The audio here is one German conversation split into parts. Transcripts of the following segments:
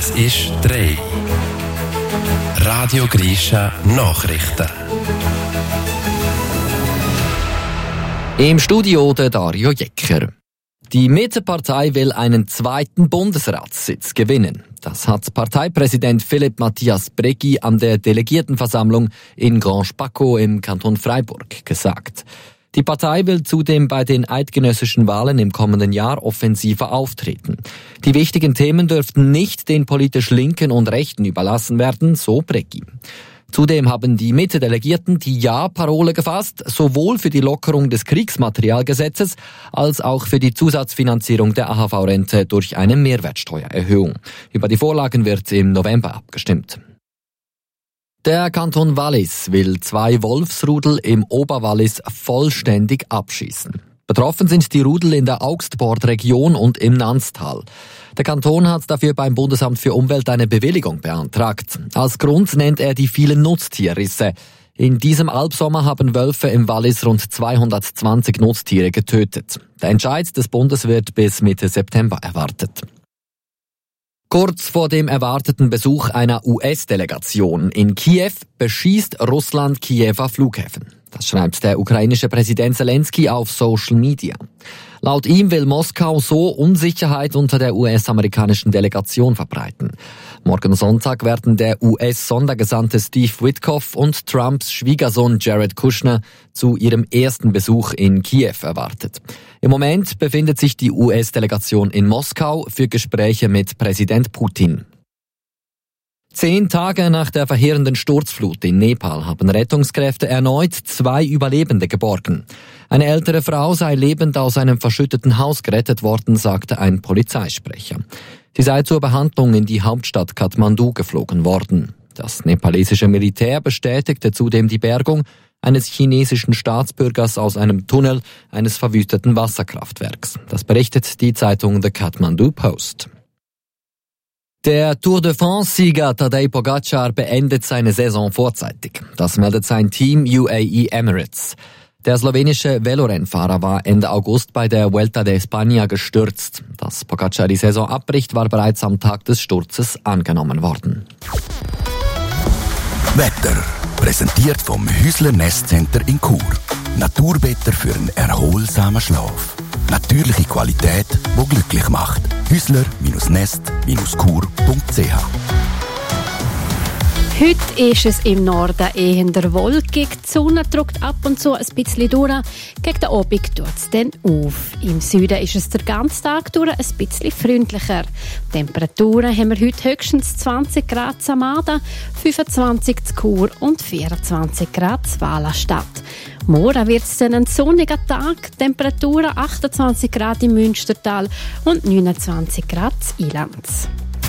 Es ist 3. Radio Grisha Nachrichten. Im Studio der Dario Jecker. Die Mittepartei will einen zweiten Bundesratssitz gewinnen. Das hat Parteipräsident Philipp Matthias Breggi an der Delegiertenversammlung in Grand-Spaco im Kanton Freiburg gesagt. Die Partei will zudem bei den eidgenössischen Wahlen im kommenden Jahr offensiver auftreten. Die wichtigen Themen dürften nicht den politisch Linken und Rechten überlassen werden, so Breggi. Zudem haben die Mitte-Delegierten die Ja-Parole gefasst, sowohl für die Lockerung des Kriegsmaterialgesetzes als auch für die Zusatzfinanzierung der AHV-Rente durch eine Mehrwertsteuererhöhung. Über die Vorlagen wird im November abgestimmt. Der Kanton Wallis will 2 Wolfsrudel im Oberwallis vollständig abschießen. Betroffen sind die Rudel in der Augstbord-Region und im Nanstal. Der Kanton hat dafür beim Bundesamt für Umwelt eine Bewilligung beantragt. Als Grund nennt er die vielen Nutztierrisse. In diesem Albsommer haben Wölfe im Wallis rund 220 Nutztiere getötet. Der Entscheid des Bundes wird bis Mitte September erwartet. Kurz vor dem erwarteten Besuch einer US-Delegation in Kiew beschießt Russland Kiewer Flughäfen. Das schreibt der ukrainische Präsident Zelensky auf Social Media. Laut ihm will Moskau so Unsicherheit unter der US-amerikanischen Delegation verbreiten. Morgen Sonntag werden der US-Sondergesandte Steve Witkoff und Trumps Schwiegersohn Jared Kushner zu ihrem ersten Besuch in Kiew erwartet. Im Moment befindet sich die US-Delegation in Moskau für Gespräche mit Präsident Putin. 10 Tage nach der verheerenden Sturzflut in Nepal haben Rettungskräfte erneut 2 Überlebende geborgen. Eine ältere Frau sei lebend aus einem verschütteten Haus gerettet worden, sagte ein Polizeisprecher. Sie sei zur Behandlung in die Hauptstadt Kathmandu geflogen worden. Das nepalesische Militär bestätigte zudem die Bergung eines chinesischen Staatsbürgers aus einem Tunnel eines verwüsteten Wasserkraftwerks. Das berichtet die Zeitung The Kathmandu Post. Der Tour de France-Sieger Tadej Pogacar beendet seine Saison vorzeitig. Das meldet sein Team UAE Emirates. Der slowenische Velorennfahrer war Ende August bei der Vuelta de España gestürzt. Dass Pogacar die Saison abbricht, war bereits am Tag des Sturzes angenommen worden. Wetter. Präsentiert vom Häusler Nestcenter in Chur. Naturbetter für einen erholsamen Schlaf. Natürliche Qualität, die glücklich macht. Häusler-nest-chur.ch. Heute ist es im Norden eher wolkig. Die Sonne drückt ab und zu ein bisschen durch. Gegen den Abend tut es dann auf. Im Süden ist es den ganzen Tag durch ein bisschen freundlicher. Die Temperaturen haben wir heute höchstens 20 Grad in Samaden, 25 in Chur und 24 Grad in Wallerstadt. Morgen wird es dann ein sonniger Tag. Temperaturen 28 Grad im Münstertal und 29 Grad in Ilanz.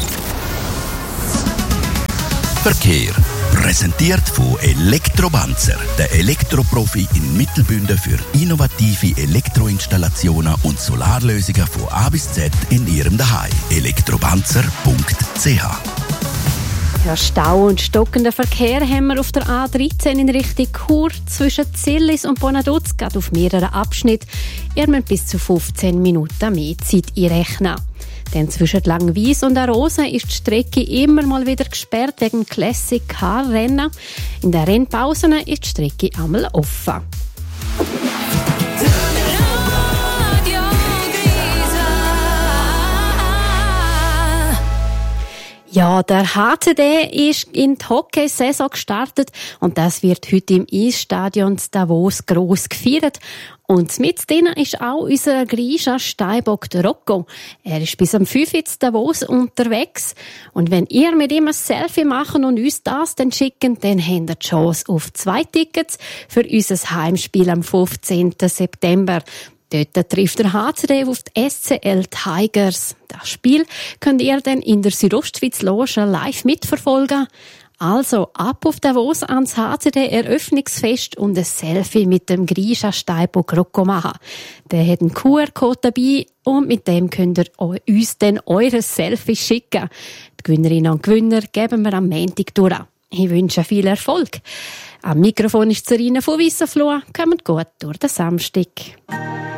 Verkehr. Präsentiert von Elektrobanzer, der Elektroprofi in Mittelbünden für innovative Elektroinstallationen und Solarlösungen von A bis Z in Ihrem Zuhause. Elektrobanzer.ch. Ja, Stau und stockenden Verkehr haben wir auf der A13 in Richtung Chur zwischen Zillis und Bonaduz, gerade auf mehreren Abschnitten. Ihr müsst bis zu 15 Minuten mehr Zeit einrechnen. Denn zwischen Langwies und Arosa ist die Strecke immer mal wieder gesperrt wegen Classic Car Rennen. In den Rennpausen ist die Strecke einmal offen. Ja, der HCD ist in die Hockeysaison gestartet und das wird heute im Eisstadion Davos gross gefeiert. Und mit denen ist auch unser Grisha Steinbock der Rocco. Er ist bis am 5 Uhr in Davos unterwegs. Und wenn ihr mit ihm ein Selfie machen und uns das dann schicken, dann habt ihr die Chance auf 2 Tickets für unser Heimspiel am 15. September. Dort trifft der HCD auf die SCL Tigers. Das Spiel könnt ihr dann in der Südostschweiz-Loge live mitverfolgen. Also ab auf Davos ans HCD-Eröffnungsfest und ein Selfie mit dem Grisha Steinbock Rocco machen. Der hat einen QR-Code dabei und mit dem könnt ihr uns dann eure Selfie schicken. Die Gewinnerinnen und Gewinner geben wir am Montag durch. Ich wünsche viel Erfolg. Am Mikrofon ist Serena von Wissenfloh. Kommt gut durch den Samstag.